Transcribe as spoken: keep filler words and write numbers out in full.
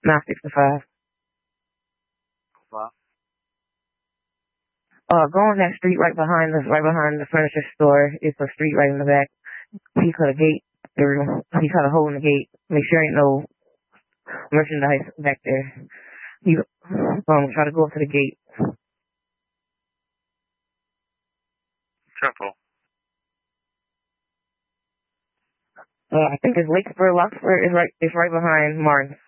nine sixty-five. Five. Uh, go on that street right behind the right behind the furniture store. It's a street right in the back. He cut a gate through. He cut a hole in the gate. Make sure ain't no merchandise back there. You um try to go up to the gate. Temple. Uh, I think it's Lakespur. Lockspur is right. It's right behind Martin's.